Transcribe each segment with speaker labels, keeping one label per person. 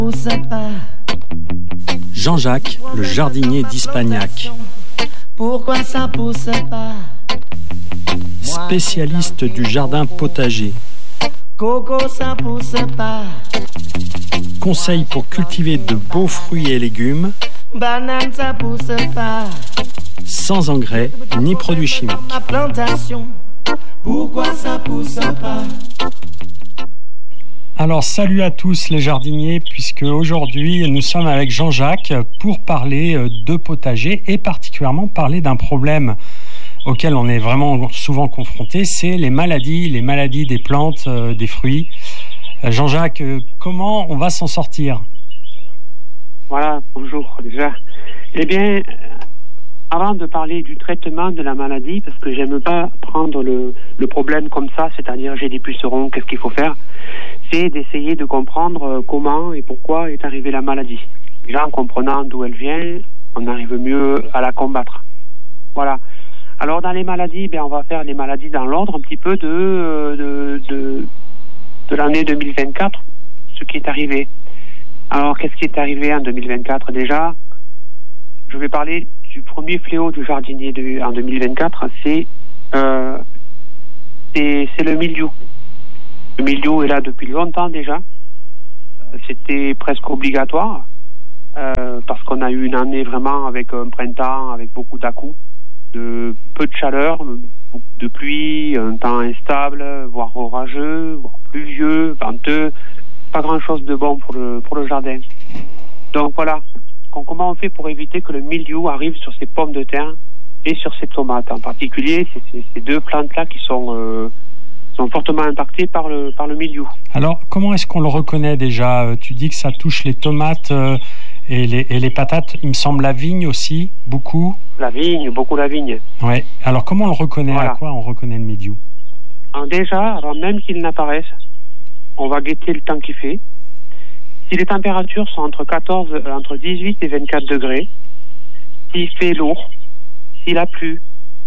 Speaker 1: pousse pas.
Speaker 2: Jean-Jacques, le jardinier d'Ispagnac.
Speaker 1: Pourquoi ça pousse pas?
Speaker 2: Spécialiste du jardin potager.
Speaker 1: Coco, ça pousse pas.
Speaker 2: Conseils pour cultiver de beaux fruits et légumes,
Speaker 1: Banane, ça pousse pas.
Speaker 2: sans engrais ni produits chimiques.
Speaker 1: Ma plantation, pourquoi ça pousse pas?
Speaker 2: Alors salut à tous les jardiniers, puisque aujourd'hui nous sommes avec Jean-Jacques pour parler de potager et particulièrement parler d'un problème auquel on est vraiment souvent confronté, c'est les maladies des plantes, des fruits. Jean-Jacques, comment on va s'en sortir?
Speaker 3: Voilà, bonjour déjà. Eh bien, avant de parler du traitement de la maladie, parce que j'aime pas prendre le problème comme ça, c'est-à-dire j'ai des pucerons, qu'est-ce qu'il faut faire, c'est d'essayer de comprendre comment et pourquoi est arrivée la maladie. Déjà, en comprenant d'où elle vient, on arrive mieux à la combattre. Voilà. Alors, dans les maladies, on va faire les maladies dans l'ordre un petit peu de l'année 2024, ce qui est arrivé. Alors, qu'est-ce qui est arrivé en 2024 déjà? Je vais parler du premier fléau du jardinier en 2024, c'est le mildiou. Le mildiou est là depuis longtemps déjà. C'était presque obligatoire parce qu'on a eu une année vraiment avec un printemps, avec beaucoup d'à-coups, de peu de chaleur, beaucoup de pluie, un temps instable, voire orageux, voire pluvieux, venteux. Pas grand-chose de bon pour le jardin. Donc voilà. Comment on fait pour éviter que le mildiou arrive sur ces pommes de terre et sur ces tomates? En particulier, c'est ces deux plantes-là qui sont fortement impactées par le mildiou.
Speaker 2: Alors, comment est-ce qu'on le reconnaît déjà? Tu dis que ça touche les tomates et les patates. Il me semble la vigne aussi, beaucoup.
Speaker 3: Beaucoup la vigne.
Speaker 2: Ouais. Alors, comment on le reconnaît? Voilà. À quoi on reconnaît le mildiou?
Speaker 3: Alors déjà, avant même qu'il n'apparaisse, on va guetter le temps qu'il fait. Si les températures sont entre 18 et 24 degrés, s'il fait lourd, s'il a plu,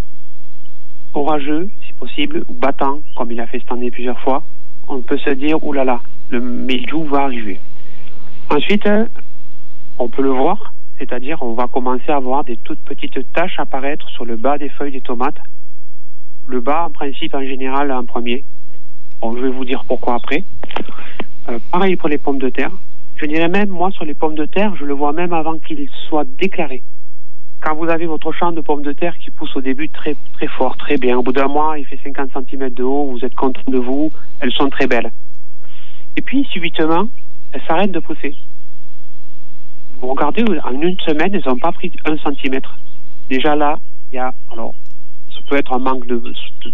Speaker 3: orageux, si possible, ou battant, comme il a fait cette année plusieurs fois, on peut se dire, oulala, le mildiou va arriver. Ensuite, on peut le voir, c'est-à-dire on va commencer à voir des toutes petites taches apparaître sur le bas des feuilles des tomates. Le bas, en principe, en général, en premier. Bon, je vais vous dire pourquoi après. Pareil pour les pommes de terre. Je dirais même, moi, sur les pommes de terre, je le vois même avant qu'ils soient déclarés. Quand vous avez votre champ de pommes de terre qui pousse au début très, très fort, très bien. Au bout d'un mois, il fait 50 cm de haut, vous êtes content de vous, elles sont très belles. Et puis, subitement, elles s'arrêtent de pousser. Vous regardez, en une semaine, elles n'ont pas pris 1 cm. Déjà là, il y a... Alors, ça peut être un manque d'eau,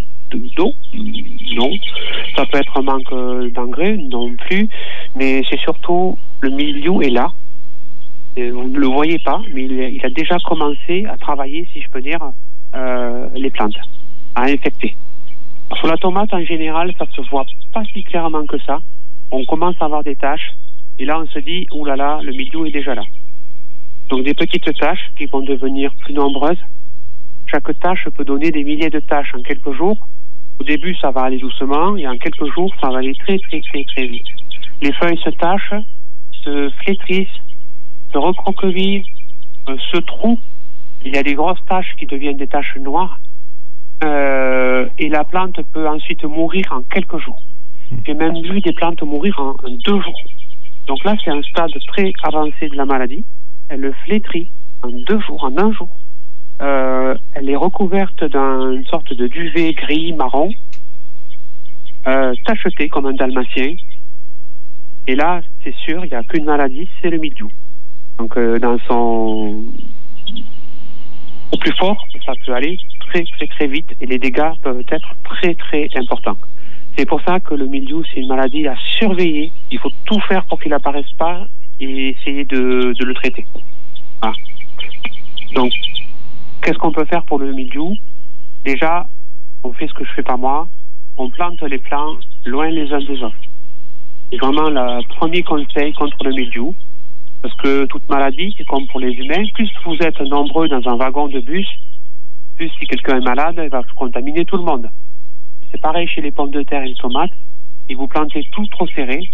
Speaker 3: non. Ça peut être un manque d'engrais, non plus. Mais c'est surtout, le mildiou est là. Et vous ne le voyez pas, mais il a déjà commencé à travailler, si je peux dire, les plantes, à infecter. Sur la tomate, en général, ça se voit pas si clairement que ça. On commence à avoir des taches, et là, on se dit, oulala, le mildiou est déjà là. Donc, des petites taches qui vont devenir plus nombreuses. Chaque tache peut donner des milliers de taches en quelques jours. Au début, ça va aller doucement, et en quelques jours, ça va aller très, très, très, très vite. Les feuilles se tachent, se flétrissent, se recroquevillent, se trouent. Il y a des grosses taches qui deviennent des taches noires. Et la plante peut ensuite mourir en quelques jours. J'ai même vu des plantes mourir en 2 jours. Donc là, c'est un stade très avancé de la maladie. Elle le flétrit en 2 jours, en 1 jour. Elle est recouverte d'une sorte de duvet gris marron, tacheté comme un dalmatien. Et là, c'est sûr, il n'y a qu'une maladie, c'est le mildiou. Donc, dans son au plus fort, ça peut aller très très très vite et les dégâts peuvent être très très importants. C'est pour ça que le mildiou, c'est une maladie à surveiller. Il faut tout faire pour qu'il n'apparaisse pas et essayer de le traiter. Voilà. Donc, qu'est-ce qu'on peut faire pour le mildiou? Déjà, on fait ce que je fais pas moi. On plante les plants loin les uns des autres. C'est vraiment le premier conseil contre le mildiou. Parce que toute maladie, c'est comme pour les humains. Plus vous êtes nombreux dans un wagon de bus, plus si quelqu'un est malade, il va contaminer tout le monde. C'est pareil chez les pommes de terre et les tomates. Si vous plantez tout trop serré,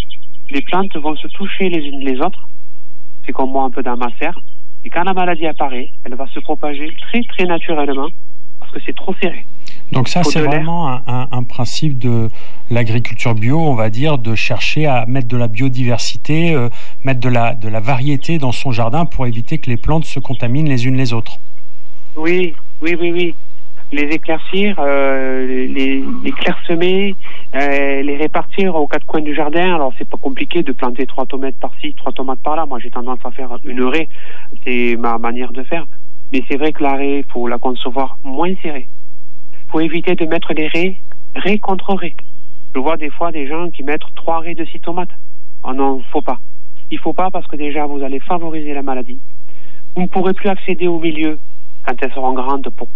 Speaker 3: les plantes vont se toucher les unes les autres. C'est comme moi un peu dans ma serre. Et quand la maladie apparaît, elle va se propager très très naturellement parce que c'est trop serré.
Speaker 2: Donc ça, c'est vraiment un principe de l'agriculture bio, on va dire, de chercher à mettre de la biodiversité, mettre de la variété dans son jardin pour éviter que les plantes se contaminent les unes les autres.
Speaker 3: Oui. Les éclaircir, les clairsemer, les répartir aux quatre coins du jardin. Alors c'est pas compliqué de planter 3 tomates par-ci, 3 tomates par-là. Moi j'ai tendance à faire une raie, c'est ma manière de faire. Mais c'est vrai que la raie, il faut la concevoir moins serrée. Il faut éviter de mettre les raies contre raies. Je vois des fois des gens qui mettent 3 raies de 6 tomates. Oh non, faut pas. Il faut pas parce que déjà vous allez favoriser la maladie. Vous ne pourrez plus accéder au milieu quand elles seront grandes pour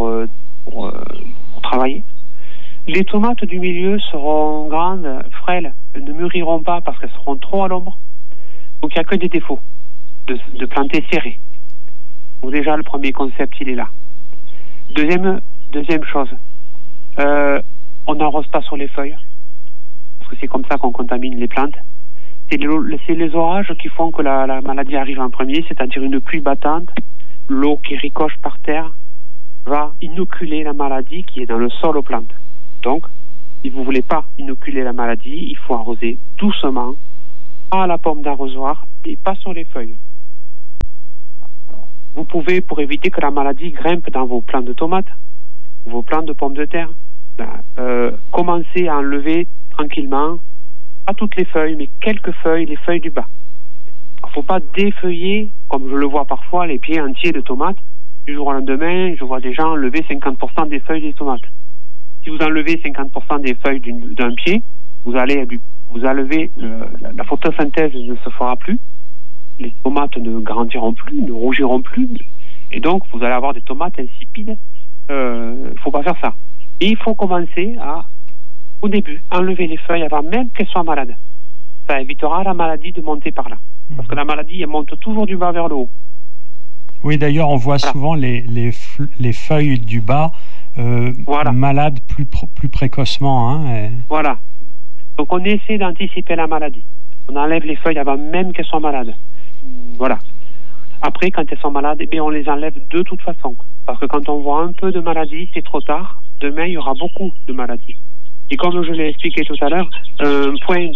Speaker 3: travailler. Les tomates du milieu seront grandes, frêles, elles ne mûriront pas parce qu'elles seront trop à l'ombre. Donc il n'y a que des défauts de planter serré. Donc déjà le premier concept il est là. Deuxième chose, on n'arrose pas sur les feuilles parce que c'est comme ça qu'on contamine les plantes. C'est les orages qui font que la maladie arrive en premier, c'est-à-dire une pluie battante, l'eau qui ricoche par terre va inoculer la maladie qui est dans le sol aux plantes. Donc, si vous ne voulez pas inoculer la maladie, il faut arroser doucement, à la pomme d'arrosoir et pas sur les feuilles. Alors, vous pouvez, pour éviter que la maladie grimpe dans vos plants de tomates, vos plants de pommes de terre, commencez à enlever tranquillement, pas toutes les feuilles, mais quelques feuilles, les feuilles du bas. Il ne faut pas défeuiller, comme je le vois parfois, les pieds entiers de tomates. Du jour au lendemain, je vois des gens enlever 50% des feuilles des tomates. Si vous enlevez 50% des feuilles d'un pied, vous enlevez la photosynthèse ne se fera plus, les tomates ne grandiront plus, ne rougiront plus, et donc vous allez avoir des tomates insipides. Il ne faut pas faire ça. Et il faut commencer au début, enlever les feuilles avant même qu'elles soient malades. Ça évitera la maladie de monter par là. Parce que la maladie, elle monte toujours du bas vers le haut.
Speaker 2: Oui, d'ailleurs, on voit souvent les feuilles du bas malades plus précocement. Hein,
Speaker 3: Voilà. Donc, on essaie d'anticiper la maladie. On enlève les feuilles avant même qu'elles soient malades. Voilà. Après, quand elles sont malades, on les enlève de toute façon. Parce que quand on voit un peu de maladie, c'est trop tard. Demain, il y aura beaucoup de maladies. Et comme je l'ai expliqué tout à l'heure, un point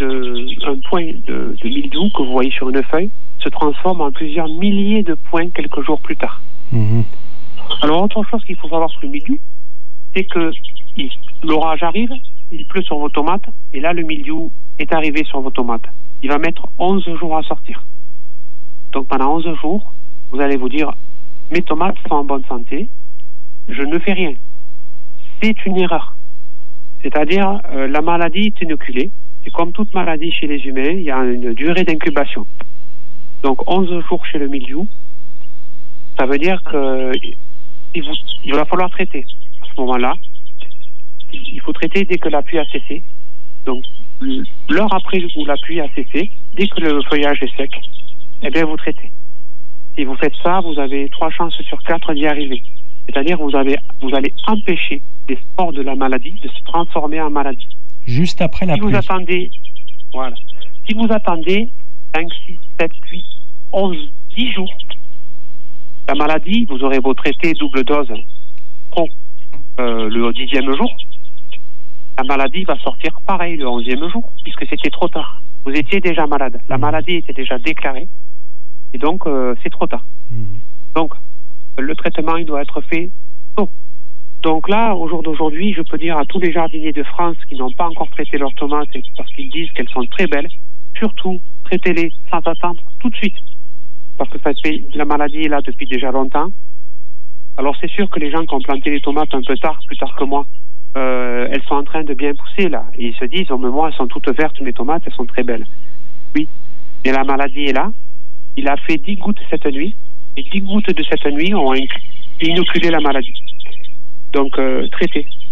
Speaker 3: de mildiou que vous voyez sur une feuille se transforme en plusieurs milliers de points quelques jours plus tard. Mmh. Alors, autre chose qu'il faut savoir sur le mildiou, c'est que l'orage arrive, il pleut sur vos tomates, et là, le mildiou est arrivé sur vos tomates. Il va mettre 11 jours à sortir. Donc, pendant 11 jours, vous allez vous dire, mes tomates sont en bonne santé, je ne fais rien. C'est une erreur. C'est-à-dire, la maladie est inoculée. Et comme toute maladie chez les humains, il y a une durée d'incubation. Donc, 11 jours chez le mildiou, ça veut dire qu'il va falloir traiter. À ce moment-là, il faut traiter dès que la pluie a cessé. Donc, l'heure après où la pluie a cessé, dès que le feuillage est sec, vous traitez. Si vous faites ça, vous avez 3 chances sur 4 d'y arriver. C'est-à-dire vous allez empêcher les spores de la maladie de se transformer en maladie.
Speaker 2: Juste après la pluie.
Speaker 3: Si vous attendez 5, 6, 7, 8, 11, 10 jours, la maladie, vous aurez beau traiter double dose le 10e jour, la maladie va sortir pareil le 11e jour, puisque c'était trop tard. Vous étiez déjà malade. La maladie était déjà déclarée, et donc c'est trop tard. Donc, le traitement, il doit être fait tôt. Donc là, au jour d'aujourd'hui, je peux dire à tous les jardiniers de France qui n'ont pas encore traité leurs tomates parce qu'ils disent qu'elles sont très belles, surtout, traitez-les sans attendre tout de suite. Parce que la maladie est là depuis déjà longtemps. Alors c'est sûr que les gens qui ont planté les tomates un peu tard, plus tard que moi, elles sont en train de bien pousser là. Et ils se disent, oh mais moi, elles sont toutes vertes, mes tomates, elles sont très belles. Oui, mais la maladie est là. Il a fait 10 gouttes cette nuit. Et 10 gouttes de cette nuit ont inoculé la maladie. Donc, traitez.